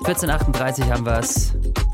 14:38 haben wir es.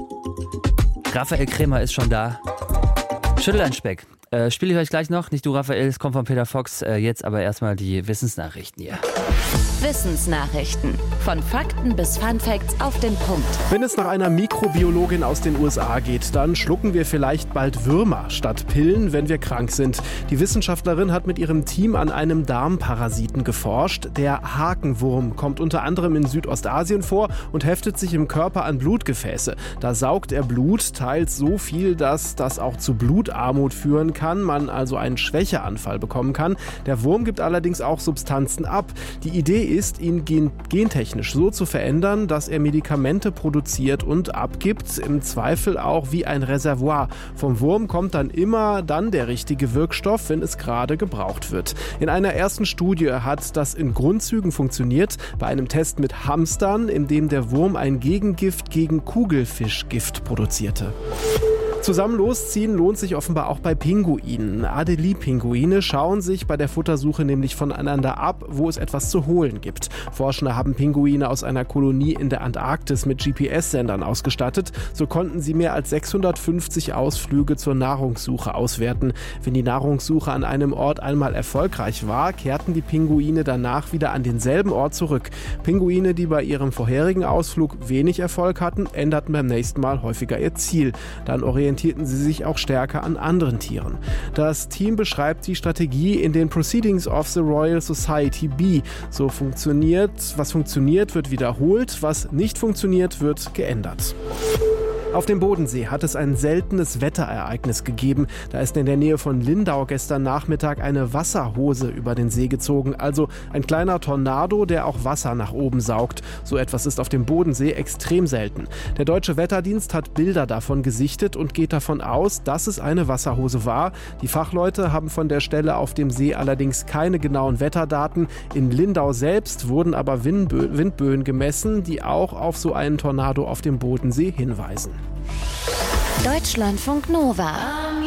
Raphael Krämer ist schon da. Schüttel ein Speck. Spiele ich euch gleich noch. Nicht du, Raphael, es kommt von Peter Fox. Jetzt aber erstmal die Wissensnachrichten hier. Wissensnachrichten. Von Fakten bis Funfacts auf den Punkt. Wenn es nach einer Mikrobiologin aus den USA geht, dann schlucken wir vielleicht bald Würmer statt Pillen, wenn wir krank sind. Die Wissenschaftlerin hat mit ihrem Team an einem Darmparasiten geforscht. Der Hakenwurm kommt unter anderem in Südostasien vor und heftet sich im Körper an Blutgefäße. Da saugt er Blut, teils so viel, dass das auch zu Blutarmut führen kann, man also einen Schwächeanfall bekommen kann. Der Wurm gibt allerdings auch Substanzen ab. Die Idee ist, ihn gentechnisch so zu verändern, dass er Medikamente produziert und abgibt, im Zweifel auch wie ein Reservoir. Vom Wurm kommt dann immer der richtige Wirkstoff, wenn es gerade gebraucht wird. In einer ersten Studie hat das in Grundzügen funktioniert, bei einem Test mit Hamstern, in dem der Wurm ein Gegengift gegen Kugelfischgift produzierte. Zusammen losziehen lohnt sich offenbar auch bei Pinguinen. Adelie-Pinguine schauen sich bei der Futtersuche nämlich voneinander ab, wo es etwas zu holen gibt. Forschende haben Pinguine aus einer Kolonie in der Antarktis mit GPS-Sendern ausgestattet. So konnten sie mehr als 650 Ausflüge zur Nahrungssuche auswerten. Wenn die Nahrungssuche an einem Ort einmal erfolgreich war, kehrten die Pinguine danach wieder an denselben Ort zurück. Pinguine, die bei ihrem vorherigen Ausflug wenig Erfolg hatten, änderten beim nächsten Mal häufiger ihr Ziel. Dann orientierten sie sich auch stärker an anderen Tieren. Das Team beschreibt die Strategie in den Proceedings of the Royal Society B. Was funktioniert, wird wiederholt, was nicht funktioniert, wird geändert. Auf dem Bodensee hat es ein seltenes Wetterereignis gegeben. Da ist in der Nähe von Lindau gestern Nachmittag eine Wasserhose über den See gezogen. Also ein kleiner Tornado, der auch Wasser nach oben saugt. So etwas ist auf dem Bodensee extrem selten. Der Deutsche Wetterdienst hat Bilder davon gesichtet und geht davon aus, dass es eine Wasserhose war. Die Fachleute haben von der Stelle auf dem See allerdings keine genauen Wetterdaten. In Lindau selbst wurden aber Windböen gemessen, die auch auf so einen Tornado auf dem Bodensee hinweisen. Deutschlandfunk Nova.